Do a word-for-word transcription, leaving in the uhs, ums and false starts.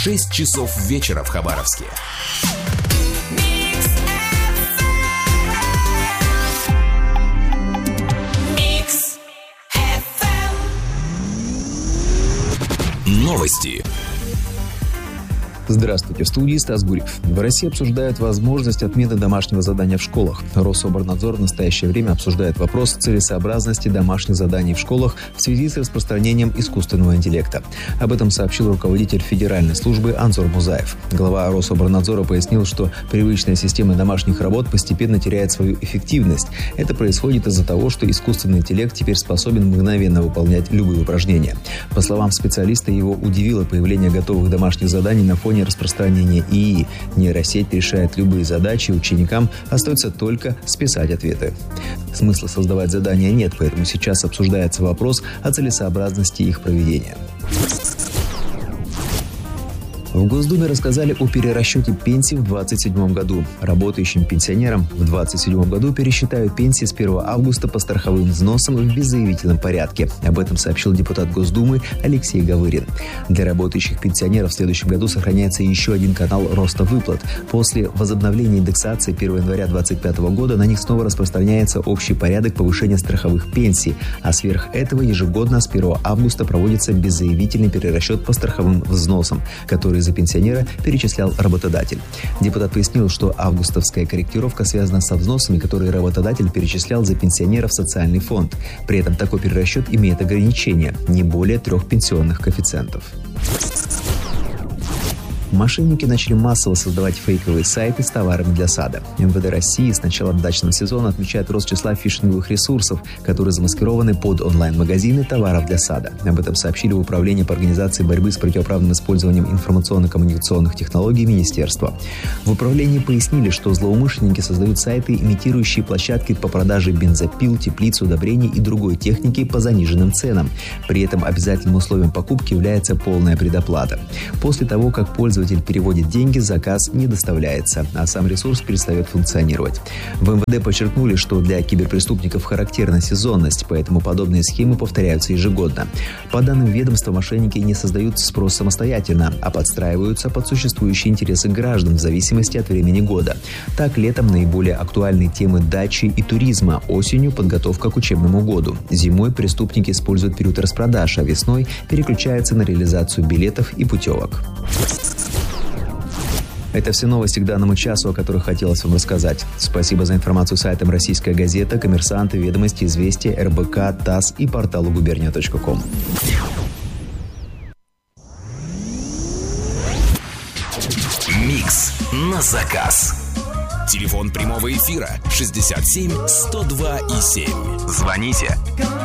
шесть часов вечера в Хабаровске. Новости. Здравствуйте, в студии Стас Гурьев. В России обсуждают возможность отмены домашнего задания в школах. Рособорнадзор в настоящее время обсуждает вопрос целесообразности домашних заданий в школах в связи с распространением искусственного интеллекта. Об этом сообщил руководитель Федеральной службы Анзор Музаев. Глава Рособорнадзора пояснил, что привычная система домашних работ постепенно теряет свою эффективность. Это происходит из-за того, что искусственный интеллект теперь способен мгновенно выполнять любые упражнения. По словам специалиста, его удивило появление готовых домашних заданий на фоне распространения ИИ. Нейросеть решает любые задачи, ученикам остается только списать ответы. Смысла создавать задания нет, поэтому сейчас обсуждается вопрос о целесообразности их проведения. В Госдуме рассказали о перерасчете пенсий в двадцать седьмом году. Работающим пенсионерам в двадцать седьмом году пересчитают пенсии с первого августа по страховым взносам в беззаявительном порядке. Об этом сообщил депутат Госдумы Алексей Гавырин. Для работающих пенсионеров в следующем году сохраняется еще один канал роста выплат. После возобновления индексации первого января две тысячи двадцать пятого года на них снова распространяется общий порядок повышения страховых пенсий, а сверх этого ежегодно с первого августа проводится беззаявительный перерасчет по страховым взносам, который за пенсионера перечислял работодатель. Депутат пояснил, что августовская корректировка связана со взносами, которые работодатель перечислял за пенсионера в социальный фонд. При этом такой перерасчет имеет ограничения – не более трех пенсионных коэффициентов. Мошенники начали массово создавать фейковые сайты с товарами для сада. эм вэ дэ России с начала дачного сезона отмечает рост числа фишинговых ресурсов, которые замаскированы под онлайн-магазины товаров для сада. Об этом сообщили в Управлении по организации борьбы с противоправным использованием информационно-коммуникационных технологий Министерства. В управлении пояснили, что злоумышленники создают сайты, имитирующие площадки по продаже бензопил, теплиц, удобрений и другой техники по заниженным ценам. При этом обязательным условием покупки является полная предоплата. После того, как пользователь Пользователь переводит деньги, заказ не доставляется, а сам ресурс перестает функционировать. В эм вэ дэ подчеркнули, что для киберпреступников характерна сезонность, поэтому подобные схемы повторяются ежегодно. По данным ведомства, мошенники не создают спрос самостоятельно, а подстраиваются под существующие интересы граждан в зависимости от времени года. Так, летом наиболее актуальны темы дачи и туризма, осенью – подготовка к учебному году. Зимой преступники используют период распродаж, а весной переключаются на реализацию билетов и путевок. Это все новости к данному часу, о которых хотелось вам рассказать. Спасибо за информацию сайтам «Российская газета», «Коммерсант», «Ведомости», «Известия», эр бэ ка, ТАСС и порталу губерния точка ком. Микс на заказ. Телефон прямого эфира шестьдесят семь сто два и семь. Звоните.